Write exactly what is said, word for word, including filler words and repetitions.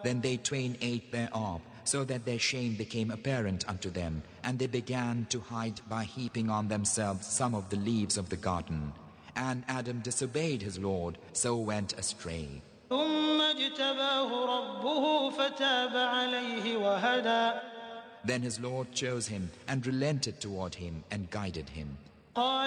Then they twain ate thereof, so that their shame became apparent unto them, and they began to hide by heaping on themselves some of the leaves of the garden. And Adam disobeyed his Lord, so went astray. ثم اجتباه ربه فتاب عليه وهدى. Then his Lord chose him and relented toward him and guided him. قال